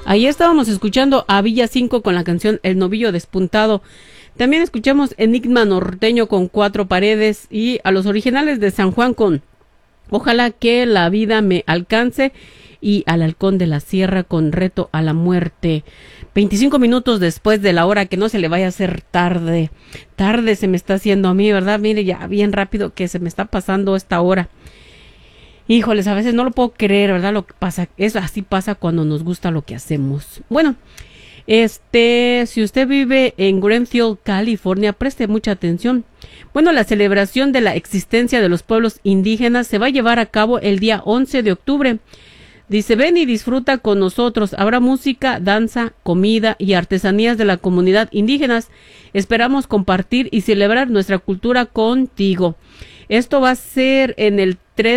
Ahí estábamos escuchando a Villa 5 con la canción El Novillo Despuntado. También escuchamos Enigma Norteño con Cuatro Paredes y a los Originales de San Juan con Ojalá que la vida me alcance y al Halcón de la Sierra con Reto a la Muerte. 25 minutos después de la hora, que no se le vaya a hacer tarde. Tarde se me está haciendo a mí, ¿verdad? Mire, ya bien rápido que se me está pasando esta hora. Híjoles, a veces no lo puedo creer, ¿verdad? Lo que pasa, eso así pasa cuando nos gusta lo que hacemos. Bueno, si usted vive en Greenfield, California, preste mucha atención. Bueno, la celebración de la existencia de los pueblos indígenas se va a llevar a cabo el día 11 de octubre. Dice, ven y disfruta con nosotros. Habrá música, danza, comida y artesanías de la comunidad indígenas. Esperamos compartir y celebrar nuestra cultura contigo. Esto va a ser en el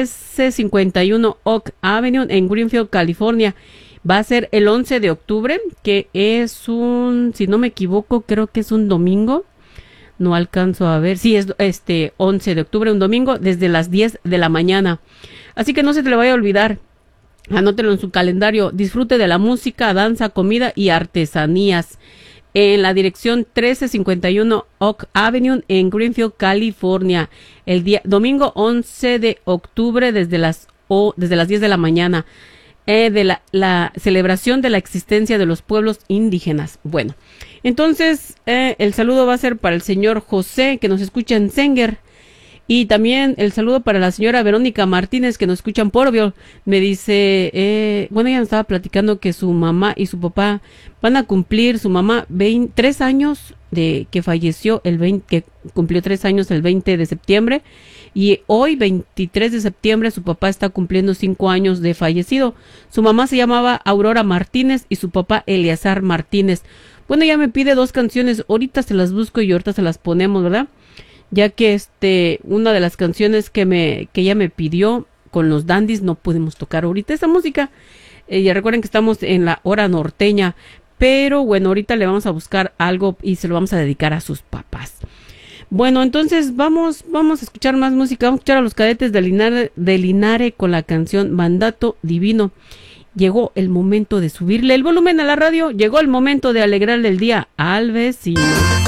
1351 Oak Avenue en Greenfield, California. Va a ser el 11 de octubre, que es si no me equivoco, creo que es un domingo. No alcanzo a ver. Sí, es 11 de octubre, un domingo, desde las 10 de la mañana. Así que no se te lo vaya a olvidar. Anótelo en su calendario. Disfrute de la música, danza, comida y artesanías. En la dirección 1351 Oak Avenue en Greenfield, California. El domingo 11 de octubre desde las 10 de la mañana. De la celebración de la existencia de los pueblos indígenas. Bueno, entonces el saludo va a ser para el señor José, que nos escucha en Sanger. Y también el saludo para la señora Verónica Martínez, que nos escucha en Porville. Me dice, ella nos estaba platicando que su mamá y su papá van a cumplir, su mamá 3 años de que falleció, que cumplió 3 años el 20 de septiembre. Y hoy, 23 de septiembre, su papá está cumpliendo 5 años de fallecido. Su mamá se llamaba Aurora Martínez y su papá Eleazar Martínez. Bueno, ella me pide 2 canciones, ahorita se las busco y ahorita se las ponemos, ¿verdad? Ya que una de las canciones que ella me pidió con los Dandies no pudimos tocar ahorita esa música. Ya recuerden que estamos en la hora norteña, pero bueno, ahorita le vamos a buscar algo y se lo vamos a dedicar a sus papás. Bueno, entonces vamos a escuchar más música. Vamos a escuchar a los Cadetes de Linares con la canción Mandato Divino. Llegó el momento de subirle el volumen a la radio. Llegó el momento de alegrarle el día al vecino.